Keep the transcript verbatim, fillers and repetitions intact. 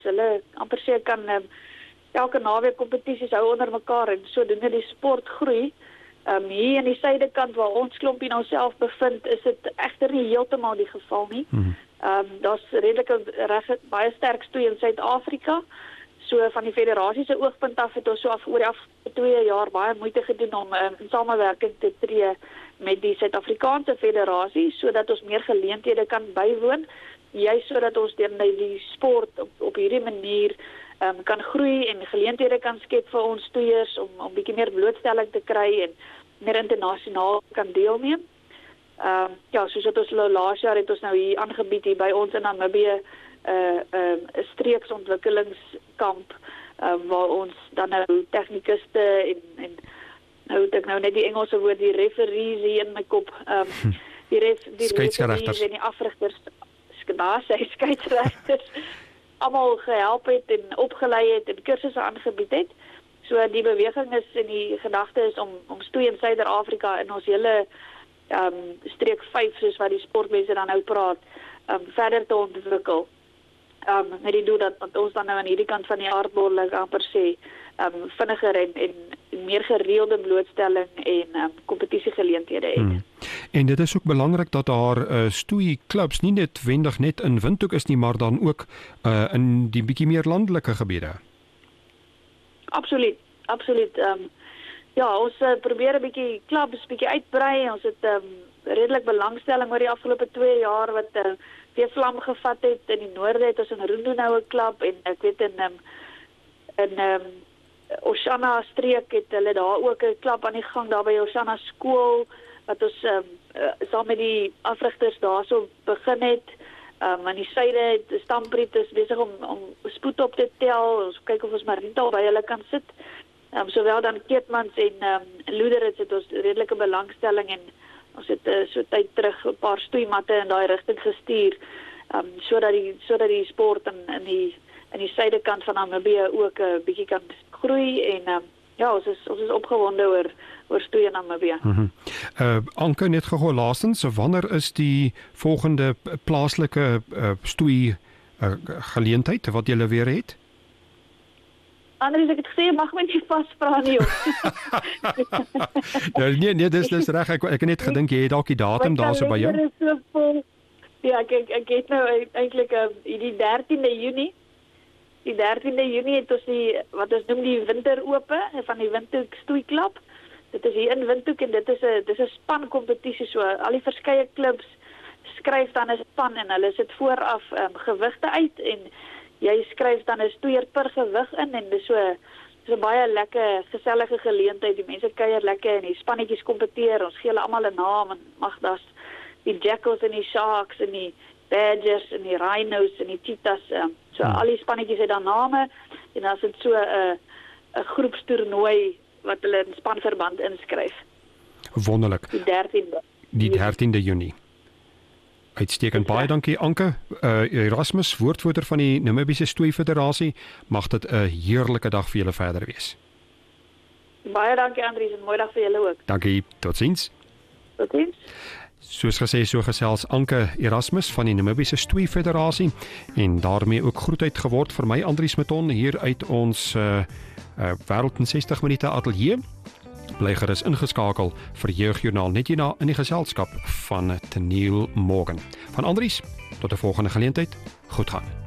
Hulle amper sê kan um, elke naweek kompetisies hou onder mekaar en sodoende die sport groei. Um, hier in die suidekant waar ons klompie nou self bevind, is dit egter nie heeltemal die geval nie. Hmm. Um, Daar's redelik reg baie sterk stoei in Suid-Afrika. So van die federasie se oogpunt af het ons so af oor die afgelope twee jaar baie moeite gedoen om um, in samewerking te tree met die Suid-Afrikaanse federasie sodat ons meer geleenthede kan bywoon, juist sodat ons deur die sport op, op hierdie manier um, kan groei en geleenthede kan skep vir ons stoeiers om om bietjie meer blootstelling te kry en meer internasionaal kan deelneem. Ehm um, ja, soos wat ons laas jaar het ons nou hier aangebied hier by ons in Namibië 'n uh, 'n uh, streeksontwikkelingskamp uh, waar ons dan nou tegnikuste en en nou het ek nou net die Engelse woord die referees hier in my kop. Ehm um, die ref, die referees en die afrigters, daar sê skeieregters almal gehelp het en opgelei het en kursusse aangebied het. So die beweging is en die gedagte is om om stoei in Suider-Afrika in ons hele um, streek vyf soos wat die sportmense dan nou praat, um, verder te ontwikkel. Um, met die doel dat, dat ons dan nou aan hierdie kant van die aardbol amper sê, um, vinniger en, en meer gereelde blootstelling en um, kompetisiegeleenthede het. Hmm. En dit is ook belangrik dat daar uh, stoei klubs nie net wendig net in Windhoek is nie, maar dan ook uh, in die bietjie meer landelike gebiede. Absoluut, absoluut. Um, ja, ons uh, probeer 'n bietjie klubs bietjie uitbrei. Ons het um, redelik belangstelling oor die afgelope twee jaar wat uh, weer vlam gevat het. In die noorde het ons in Rhino nou 'n klub en ek weet in um, in um, Oshana streek het hulle daar ook 'n klub aan die gang daar by Oshana skool wat ons um, uh, saam met die afrigters daarso begin het. Um, aan die syde het Stampriet is besig om om spoed op te tel. Ons kyk of ons Mariental by hulle kan sit. Um, sowel dan Keetmans en um, Loederits het ons redelike belangstelling en ons het uh, so tyd terug 'n paar stoeimatte in daai rigting gestuur um, sodat die sodat die sport in in die in die suidekant van Namibië ook 'n uh, bietjie kan groei en um, ja, ons is ons is opgewonde oor oor stoei in Namibië. Mm-hmm. Uh Anke, net gou laastens, wanneer is die volgende plaaslike uh, stoei uh, geleentheid wat jy weer het? Andries, ek het gesê mag my nie vasvra nie. ja, nee, nee, dis dis reg. Ek ek het net gedink jy het dalk die datum daarso by jou. So ja, ek ek, ek het nou eintlik uh, die dertiende Junie. Die dertiende Junie het ons die wat ons noem die winterope van die Windhoek stoeiklub. Dit is hier in Windhoek en dit is 'n dis 'n spankompetisie, so al die verskeie klubs skryf dan 'n span en hulle sit vooraf um, gewigte uit en jy skryf dan 'n stoeier per gewig in en dis so so baie lekker gesellige geleentheid. Die mense kuier lekker en die spannetjies kompeteer. Ons gee hulle almal 'n naam en mag das die Jackals en die Sharks en die Badgers en die Rhinos en die Cheetahs. Um, so hmm. al die spannetjies het dan name en dan is dit so 'n uh, 'n groepstoernooi wat hulle in spanverband inskryf. Wonderlik. Die dertiende. Die dertiende Junie. Uitstekend. Baie dankie Anke. Uh, Erasmus, woordvoerder van die Namibiese Stoei Federasie. Mag dit 'n heerlike dag vir julle verder wees. Baie dankie Andries en mooi dag vir julle ook. Dankie. Totsiens. Totsiens. Soos gesê, so gesels Anke Erasmus van die Namibiese Stoei Federasie en daarmee ook groet uit geword vir my Andries Meton hier uit ons uh, uh, Wêreld in sestig minute ateljee. Bly gerus ingeskakel vir Jeugjoernaal net hierna in die geselskap van Teniel Morgan. Van Andries tot 'n volgende geleentheid. Goed gaan.